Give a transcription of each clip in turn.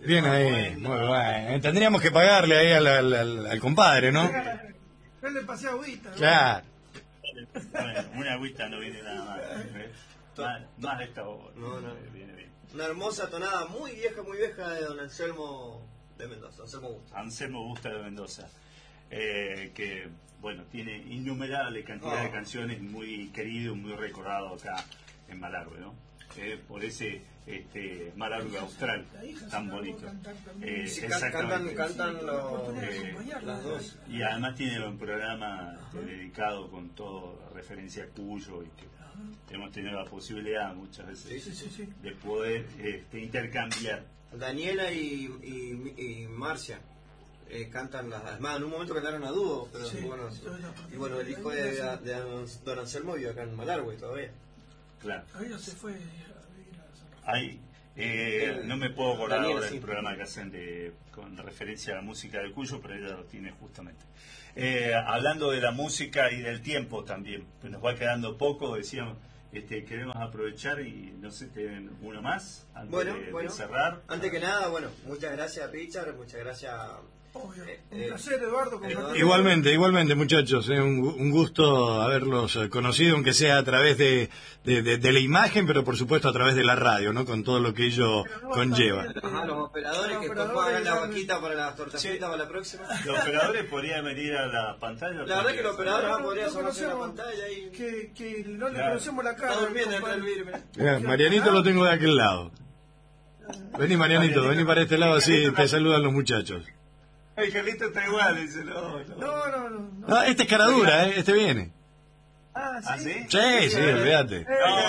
Bien ahí, muy bueno. Tendríamos que pagarle ahí al compadre, ¿no? Yo le pasé agüita. Claro. Bueno, una agüita no viene nada más de esta hora. No. Viene bien. Una hermosa tonada muy vieja de don Anselmo de Mendoza, Anselmo Busta. Anselmo Busta de Mendoza, que bueno, tiene innumerable cantidad de canciones, muy querido, muy recordado acá en Malargüe, ¿no? Por ese Malargüe austral tan bonito. Sí, cantan las dos. Y además tiene un programa dedicado con todo referencia a Cuyo, y que hemos tenido la posibilidad muchas veces de poder intercambiar. Daniela y Marcia cantan además en un momento cantaron a dúo, pero bueno, el hijo de don Anselmo vive acá en Malargüe todavía. Claro. Todavía se fue Ahí, no me puedo acordar Daniela, ahora sí. del programa que hacen con referencia a la música de Cuyo, pero ella lo tiene justamente. Hablando de la música y del tiempo también, pues nos va quedando poco, decíamos, queremos aprovechar y no sé, tienen uno más antes de cerrar. Antes que nada, bueno, muchas gracias Richard, muchas gracias. Obvio. Un placer, Eduardo. Igualmente, muchachos, un gusto haberlos conocido, aunque sea a través de la imagen, pero por supuesto a través de la radio, ¿no? Con todo lo que ello conlleva. Ajá, los operadores que pagan la vaquita para las tortas fritas para la próxima. Los operadores podrían venir a la pantalla. La verdad que los operadores podrían asomarse a la pantalla y... Que no le conocemos la cara. Está durmiendo entre el vidrio. Mira, Marianito lo tengo de aquel lado. Vení, Marianito, vení para este lado, así te saludan los muchachos. El Carlito está igual, dice, no. No, este es cara dura, este viene. ¿Ah, sí? Sí, olvídate.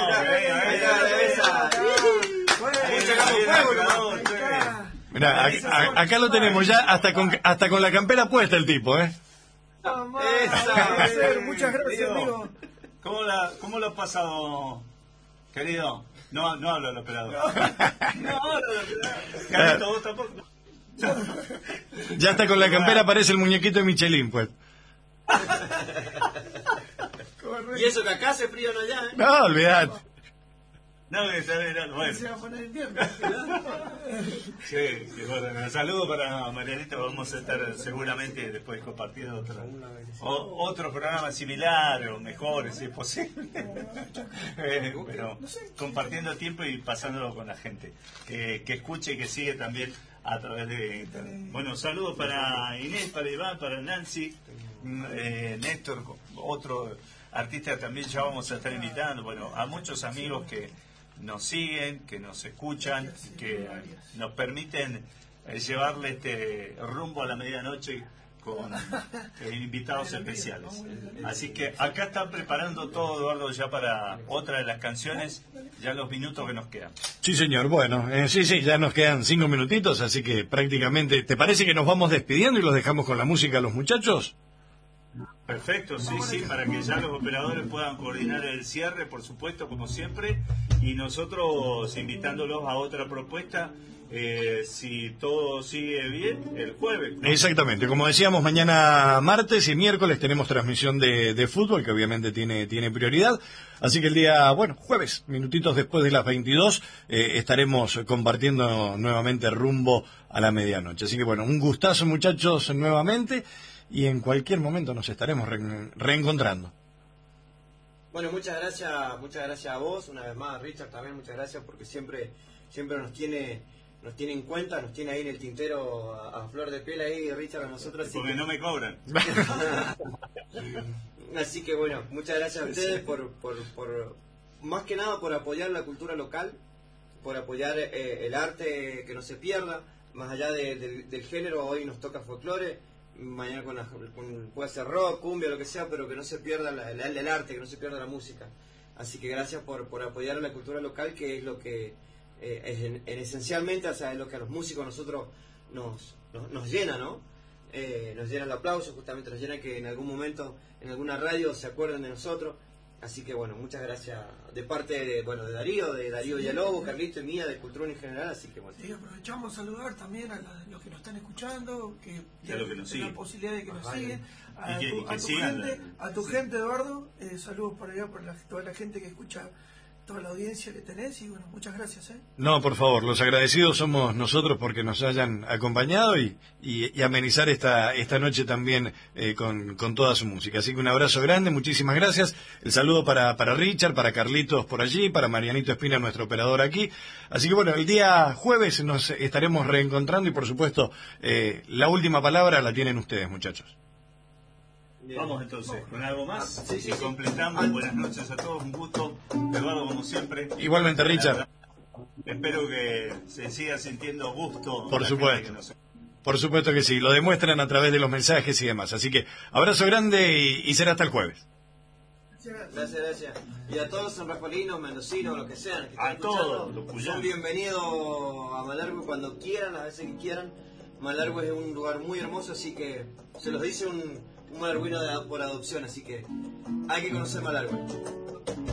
Mirá, acá lo tenemos ya hasta con la campera puesta el tipo, Muchas gracias, amigo. ¿Cómo lo ha pasado, querido? No hablo el operador. No hablo el operador. Carlito, vos tampoco. Ya está con la campera, parece el muñequito de Michelin, pues. Y eso que acá hace frío, no allá, No, olvidate. No, bueno. Se va a poner invierno. Sí, bueno, saludo para Marianita. Vamos a estar seguramente después compartiendo otro programa similar o mejor, si es posible. Pero compartiendo tiempo y pasándolo con la gente que escuche y que sigue también a través de internet. Bueno, saludos para Inés, para Iván, para Nancy, Néstor, otro artista también ya vamos a estar invitando. Bueno, a muchos amigos que nos siguen, que nos escuchan, que nos permiten llevarle rumbo a la medianoche con invitados especiales. Así que acá están preparando todo, Eduardo, ya para otra de las canciones, ya los minutos que nos quedan. Sí, señor, bueno, sí, ya nos quedan 5 minutitos, así que prácticamente, ¿te parece que nos vamos despidiendo y los dejamos con la música a los muchachos? Perfecto, sí, para que ya los operadores puedan coordinar el cierre, por supuesto, como siempre, y nosotros invitándolos a otra propuesta, si todo sigue bien, el jueves, ¿no? Exactamente, como decíamos, mañana martes y miércoles tenemos transmisión de fútbol, que obviamente tiene prioridad, así que el día, jueves, minutitos después de las 22, estaremos compartiendo nuevamente rumbo a la medianoche. Así que un gustazo, muchachos, nuevamente. Y en cualquier momento nos estaremos reencontrando. Bueno, muchas gracias a vos, una vez más, Richard, también muchas gracias porque siempre nos tiene en cuenta, nos tiene ahí en el tintero a flor de piel ahí, Richard, a nosotros. Porque no me cobran. Así que muchas gracias a ustedes por más que nada por apoyar la cultura local, por apoyar el arte, que no se pierda, más allá del género. Hoy nos toca folclore, mañana puede ser rock, cumbia, lo que sea, pero que no se pierda el arte, que no se pierda la música. Así que gracias por apoyar a la cultura local, que es lo que esencialmente, es lo que a los músicos nosotros nos llena, ¿no? Nos llena el aplauso, justamente nos llena que en algún momento en alguna radio se acuerden de nosotros. Así que muchas gracias de parte de Darío Villalobos, Carlito y mía, de Cultura en general. Así que Y aprovechamos a saludar también a los que nos están escuchando, que tienen la posibilidad de que nos siguen, a tu gente, Eduardo, saludos por allá, por toda la gente que escucha toda la audiencia que tenés y bueno, muchas gracias. No, por favor, los agradecidos somos nosotros porque nos hayan acompañado y amenizar esta noche también con toda su música. Así que un abrazo grande, muchísimas gracias. El saludo para Richard, para Carlitos por allí, para Marianito Espina, nuestro operador aquí. Así que bueno, el día jueves nos estaremos reencontrando y por supuesto la última palabra la tienen ustedes, muchachos. Bien. Vamos entonces con algo más y completamos. Buenas noches a todos, un gusto. Eduardo, como siempre. Igualmente, Richard. Espero que se siga sintiendo gusto. Por supuesto. Por supuesto que sí. Lo demuestran a través de los mensajes y demás. Así que abrazo grande y será hasta el jueves. Gracias. Y a todos San Rafaelinos, mendocinos, lo que sean, que están todos son bienvenidos a Malargüe cuando quieran, las veces que quieran. Malargüe es un lugar muy hermoso, así que se los dice un malargüino por adopción, así que hay que conocer Malargüe.